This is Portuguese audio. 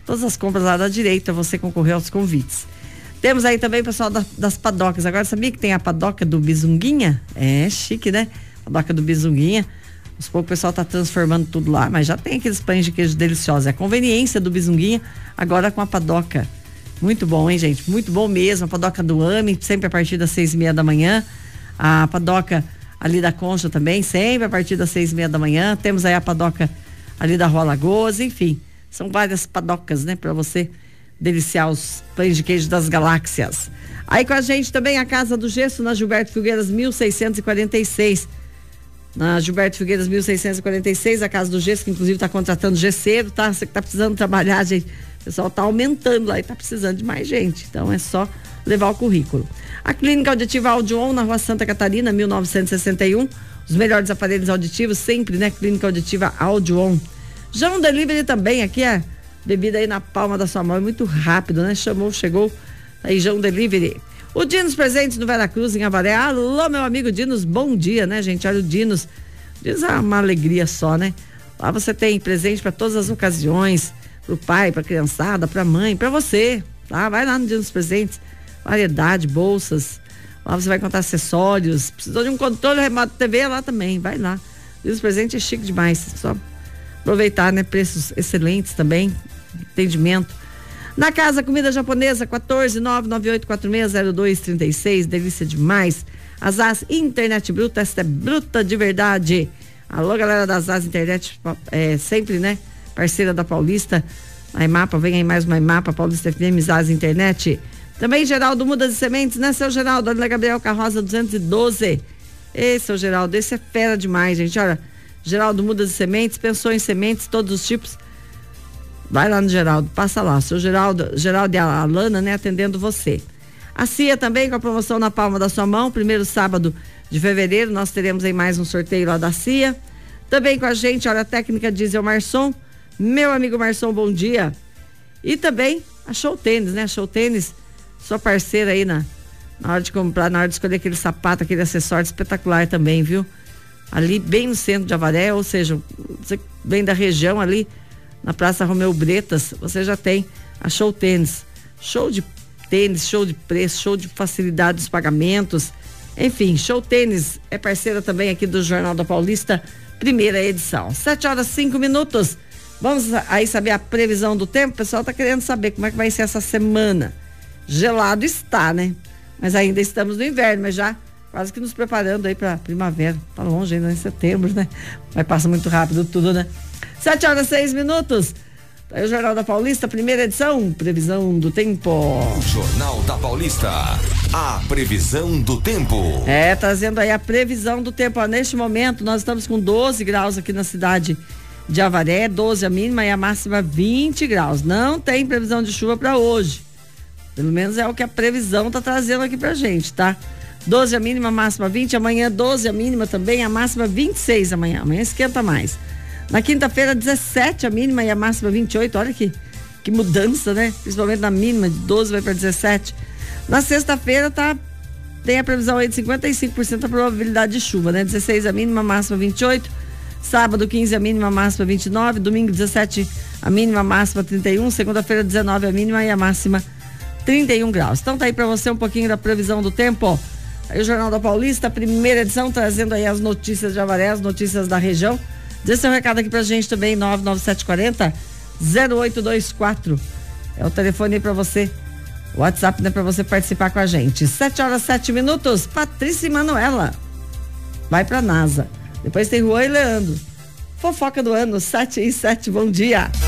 Todas as compras lá da direita, você concorreu aos convites. Temos aí também o pessoal das padocas. Agora, sabia que tem a padoca do Bizunguinha? É chique, né? Padoca do Bizunguinha. Aos poucos o pessoal tá transformando tudo lá, mas já tem aqueles pães de queijo deliciosos. É a conveniência do Bizunguinha, agora com a padoca. Muito bom, hein, gente? Muito bom mesmo. A padoca do AME, sempre a partir das 6:30 da manhã. A padoca ali da Concha também, sempre a partir das 6:30 da manhã. Temos aí a padoca ali da Rua Lagoas, enfim. São várias padocas, né, para você deliciar os pães de queijo das galáxias. Aí com a gente também a Casa do Gesso, na Gilberto Filgueiras 1646. Na Gilberto Filgueiras 1646, a Casa do Gesso, que inclusive está contratando gesseiro, tá? Você que tá precisando trabalhar, gente, o pessoal tá aumentando lá e tá precisando de mais gente. Então é só levar o currículo. A Clínica Auditiva Audion, na Rua Santa Catarina, 1961. Os melhores aparelhos auditivos, sempre, né? Clínica Auditiva Audion. Já um delivery também, aqui é bebida aí na palma da sua mão, é muito rápido, né? Chamou, chegou, aí já um delivery. O Dinos Presentes no Veracruz, em Avaré. Alô, meu amigo Dinos, bom dia, né, gente? Olha o Dinos é uma alegria só, né? Lá você tem presente para todas as ocasiões, pro pai, pra criançada, pra mãe, pra você, tá? Vai lá no Dinos Presentes, variedade, bolsas, lá você vai encontrar acessórios, precisou de um controle remoto de TV, lá também, vai lá. Dinos Presentes é chique demais, só aproveitar, né? Preços excelentes também, atendimento. Na Casa Comida Japonesa, 14998460236, delícia demais. Azaz Internet Bruta, esta é bruta de verdade. Alô, galera da Azaz Internet, sempre, né? Parceira da Paulista, a Emapa, vem aí mais uma Emapa, Paulista FM, Azaz Internet. Também Geraldo Mudas e Sementes, né, seu Geraldo? Olha, Gabriel Carroza 212. Esse, seu Geraldo, esse é fera demais, gente, olha. Geraldo Mudas e Sementes, pensou em sementes, todos os tipos. Vai lá no Geraldo, passa lá. Seu Geraldo e a Alana, né, atendendo você. A CIA também com a promoção na palma da sua mão. Primeiro sábado de fevereiro, nós teremos aí mais um sorteio lá da CIA. Também com a gente, olha, a técnica Diesel Marçom. Meu amigo Marçom, bom dia. E também a Show Tênis, né? Show Tênis, sua parceira aí na hora de comprar, na hora de escolher aquele sapato, aquele acessório espetacular também, viu? Ali bem no centro de Avaré, ou seja, você vem da região ali, na Praça Romeu Bretas, você já tem a Show Tênis. Show de tênis, show de preço, show de facilidade dos pagamentos. Enfim, Show Tênis é parceira também aqui do Jornal da Paulista, primeira edição. 7:05. Vamos aí saber a previsão do tempo. O pessoal tá querendo saber como é que vai ser essa semana. Gelado está, né? Mas ainda estamos no inverno, mas já quase que nos preparando aí pra primavera. Tá longe ainda, em setembro, né? Mas passa muito rápido tudo, né? 7:06. Aí o Jornal da Paulista, primeira edição, previsão do tempo. Jornal da Paulista, a previsão do tempo. Trazendo aí a previsão do tempo. Neste momento, nós estamos com 12 graus aqui na cidade de Avaré, 12 a mínima e a máxima 20 graus. Não tem previsão de chuva para hoje. Pelo menos é o que a previsão tá trazendo aqui pra gente, tá? 12 a mínima, máxima 20. Amanhã 12 a mínima também, a máxima 26 amanhã. Amanhã esquenta mais. Na quinta-feira 17 a mínima e a máxima 28. Olha que mudança, né? Principalmente na mínima, de 12 vai para 17. Na sexta-feira tem a previsão aí de 55% a probabilidade de chuva, né? 16 a mínima, máxima 28. Sábado 15 a mínima, máxima 29. Domingo 17 a mínima, máxima 31. Segunda-feira 19 a mínima e a máxima 31 graus. Então tá aí para você um pouquinho da previsão do tempo, ó. Aí o Jornal da Paulista, primeira edição, trazendo aí as notícias de Avaré, as notícias da região. Dê seu recado aqui pra gente também, 99740-0824. É o telefone aí pra você, o WhatsApp, né, pra você participar com a gente. 7:07. Patrícia e Manuela vai pra NASA. Depois tem Juan e Leandro. Fofoca do ano, 7:07, bom dia.